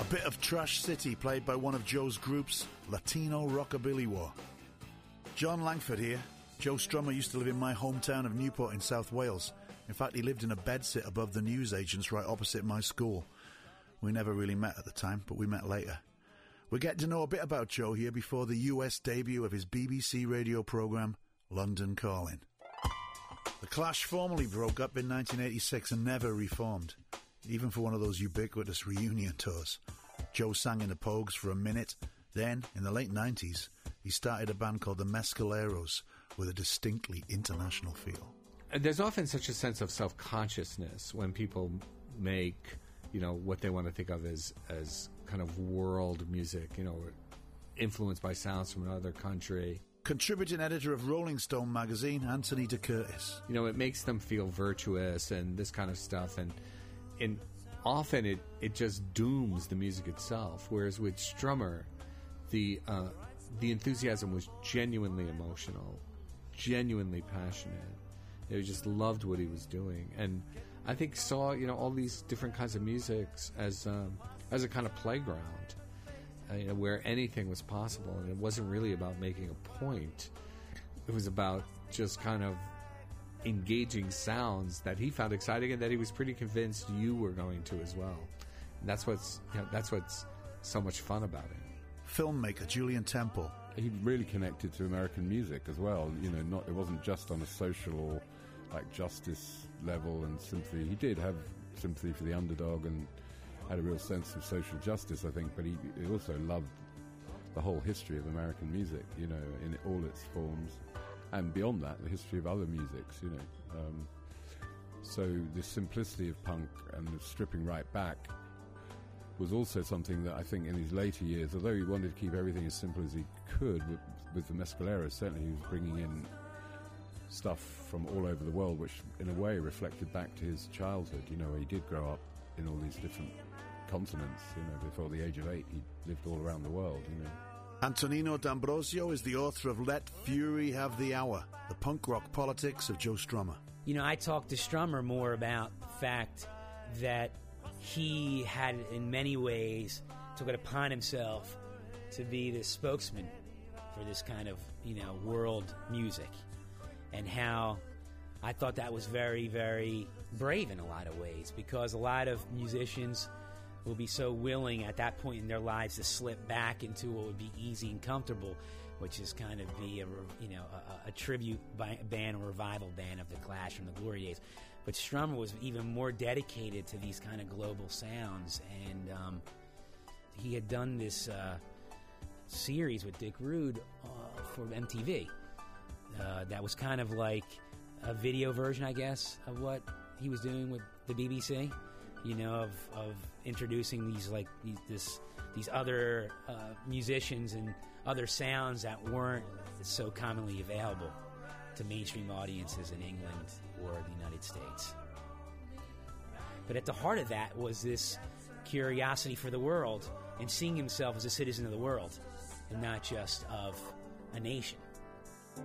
A bit of Trash City played by one of Joe's groups, Latino Rockabilly War. John Langford here. Joe Strummer used to live in my hometown of Newport in South Wales. In fact, he lived in a bedsit above the newsagents right opposite my school. We never really met at the time, but we met later. We're getting to know a bit about Joe here before the US debut of his BBC radio programme, London Calling. The Clash formally broke up in 1986 and never reformed, even for one of those ubiquitous reunion tours. Joe sang in the Pogues for a minute. Then, in the late 90s, he started a band called the Mescaleros with a distinctly international feel. There's often such a sense of self-consciousness when people make, what they want to think of as kind of world music, influenced by sounds from another country. Contributing editor of Rolling Stone magazine, Anthony De Curtis. It makes them feel virtuous and this kind of stuff, and often it just dooms the music itself. Whereas with Strummer, the enthusiasm was genuinely emotional, genuinely passionate. They just loved what he was doing, and I think saw all these different kinds of musics as a kind of playground, where anything was possible, and it wasn't really about making a point. It was about just kind of engaging sounds that he found exciting and that he was pretty convinced you were going to as well. And that's what's so much fun about it. Filmmaker Julian Temple. He really connected to American music as well. It wasn't just on a social or justice level and sympathy. He did have sympathy for the underdog and had a real sense of social justice, I think, but he also loved the whole history of American music, in all its forms, and beyond that, the history of other musics, So the simplicity of punk and the stripping right back was also something that I think in his later years, although he wanted to keep everything as simple as he could with the Mescaleros, certainly he was bringing in stuff from all over the world, which in a way reflected back to his childhood, where he did grow up in all these different continents. Before the age of 8, he lived all around the world. Antonino D'Ambrosio is the author of Let Fury Have the Hour, the punk rock politics of Joe Strummer. I talked to Strummer more about the fact that he had, in many ways, took it upon himself to be the spokesman for this kind of, world music. And how I thought that was very, very brave in a lot of ways, because a lot of musicians will be so willing at that point in their lives to slip back into what would be easy and comfortable, which is kind of be a tribute band or revival band of the Clash from the glory days. But Strummer was even more dedicated to these kind of global sounds, and he had done this series with Dick Rude for MTV that was kind of like a video version, I guess, of what he was doing with the BBC. Of introducing these other musicians and other sounds that weren't so commonly available to mainstream audiences in England or the United States. But at the heart of that was this curiosity for the world and seeing himself as a citizen of the world and not just of a nation.